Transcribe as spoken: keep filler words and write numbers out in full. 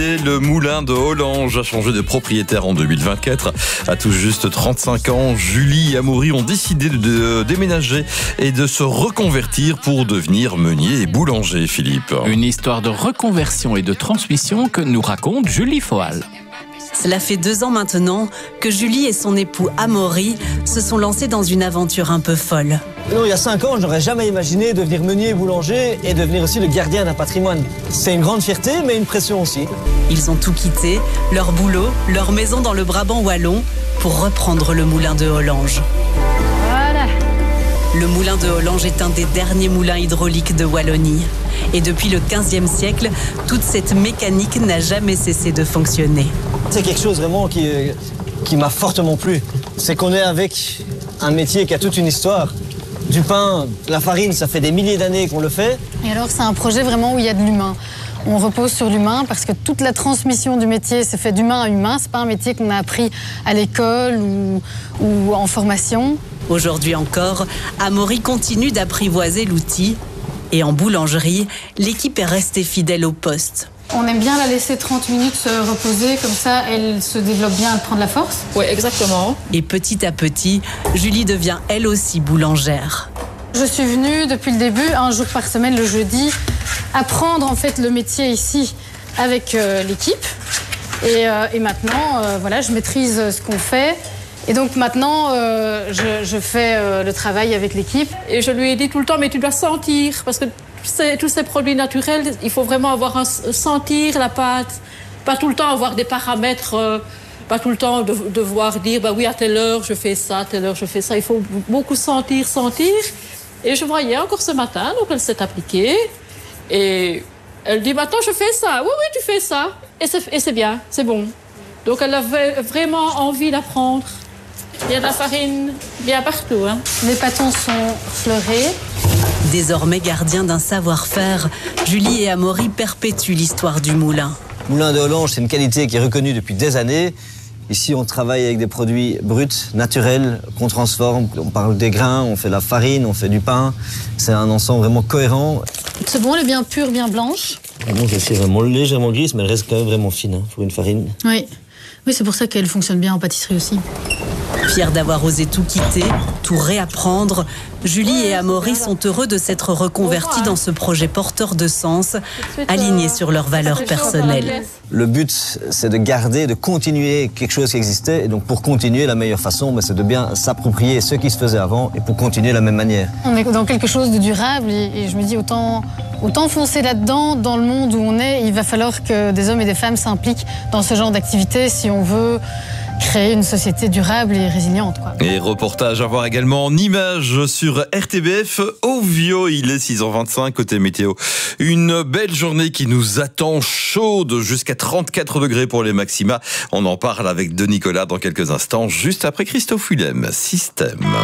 Le moulin de Hollange a changé de propriétaire en deux mille vingt-quatre. À tout juste trente-cinq ans, Julie et Amaury ont décidé de déménager et de se reconvertir pour devenir meunier et boulanger, Philippe. Une histoire de reconversion et de transmission que nous raconte Julie Foal. Cela fait deux ans maintenant que Julie et son époux Amaury se sont lancés dans une aventure un peu folle. Non, il y a cinq ans, je n'aurais jamais imaginé devenir meunier et boulanger et devenir aussi le gardien d'un patrimoine. C'est une grande fierté, mais une pression aussi. Ils ont tout quitté, leur boulot, leur maison dans le Brabant wallon, pour reprendre le moulin de Hollange. Voilà. Le moulin de Hollange est un des derniers moulins hydrauliques de Wallonie. Et depuis le quinzième siècle, toute cette mécanique n'a jamais cessé de fonctionner. C'est quelque chose vraiment qui, qui m'a fortement plu. C'est qu'on est avec un métier qui a toute une histoire. Du pain, la farine, ça fait des milliers d'années qu'on le fait. Et alors, c'est un projet vraiment où il y a de l'humain. On repose sur l'humain parce que toute la transmission du métier se fait d'humain à humain. C'est pas un métier qu'on a appris à l'école ou, ou en formation. Aujourd'hui encore, Amaury continue d'apprivoiser l'outil. Et en boulangerie, l'équipe est restée fidèle au poste. On aime bien la laisser trente minutes se reposer, comme ça elle se développe bien, elle prend de la force. Oui, exactement. Et petit à petit, Julie devient elle aussi boulangère. Je suis venue depuis le début, un jour par semaine, le jeudi, apprendre en fait le métier ici avec euh, l'équipe. Et, euh, et maintenant, euh, voilà, je maîtrise ce qu'on fait. Et donc maintenant, euh, je, je fais euh, le travail avec l'équipe. Et je lui ai dit tout le temps, mais tu dois sentir, parce que tous ces produits naturels, il faut vraiment avoir un, sentir la pâte, pas tout le temps avoir des paramètres, euh, pas tout le temps de, devoir dire, bah oui, à telle heure je fais ça, à telle heure je fais ça. Il faut beaucoup sentir, sentir. Et je voyais encore ce matin, donc elle s'est appliquée. Et elle dit, maintenant je fais ça. Oui, oui, tu fais ça. Et c'est bien, c'est bon. Donc elle avait vraiment envie d'apprendre. Il y a de la farine bien partout. Hein. Les pâtons sont fleurés. Désormais gardiens d'un savoir-faire, Julie et Amaury perpétuent l'histoire du moulin. Moulin de Hollange, c'est une qualité qui est reconnue depuis des années. Ici, on travaille avec des produits bruts, naturels, qu'on transforme. On parle des grains, on fait la farine, on fait du pain. C'est un ensemble vraiment cohérent. C'est bon, elle est bien pure, bien blanche. Bon, c'est vraiment légèrement grise, mais elle reste quand même vraiment fine hein, pour une farine. Oui, oui, c'est pour ça qu'elle fonctionne bien en pâtisserie aussi. Fiers d'avoir osé tout quitter, tout réapprendre, Julie et Amaury sont heureux de s'être reconvertis dans ce projet porteur de sens, alignés sur leurs valeurs personnelles. Le but, c'est de garder, de continuer quelque chose qui existait. Et donc, pour continuer, la meilleure façon, c'est de bien s'approprier ce qui se faisait avant et pour continuer de la même manière. On est dans quelque chose de durable et, et je me dis autant, autant foncer là-dedans, dans le monde où on est. Il va falloir que des hommes et des femmes s'impliquent dans ce genre d'activité si on veut créer une société durable et résiliente, quoi. Et reportage à voir également en images sur R T B F Ovio. Il est six heures vingt-cinq côté météo. Une belle journée qui nous attend chaude jusqu'à trente-quatre degrés pour les maxima. On en parle avec Denis Nicolas dans quelques instants, juste après Christophe Willem. Système.